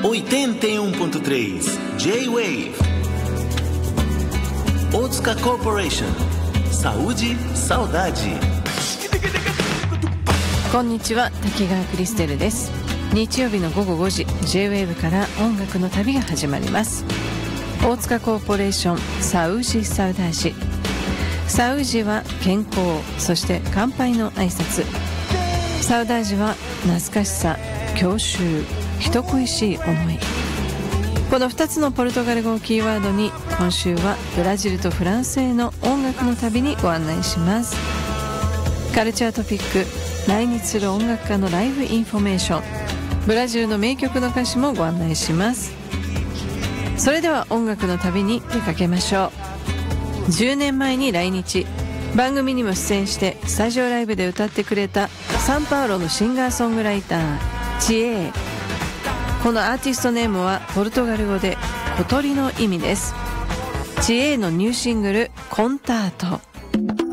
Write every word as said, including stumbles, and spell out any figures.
oitenta e um ponto três J-Wave. Otsuka Corporation. Saúde, saudade. こんにちは、滝川クリステルです。日曜日の午後ごじ、 J-ウェーブ から音楽の旅が始まります。大塚コーポレーションサウジサウダージ。サウジは健康、そして乾杯の挨拶。サウダージは懐かしさ、郷愁、人恋しい思い。このふたつのポルトガル語をキーワードに、今週はブラジルとフランスへの音楽の旅にご案内します。カルチャートピック、来日する音楽家のライブインフォメーション、ブラジルの名曲の歌詞もご案内します。それでは音楽の旅に出かけましょう。じゅうねんまえに来日、番組にも出演してスタジオライブで歌ってくれたサンパウロのシンガーソングライター、チエー。このアーティストネームはポルトガル語で小鳥の意味です。チエーのニューシングルコンタート。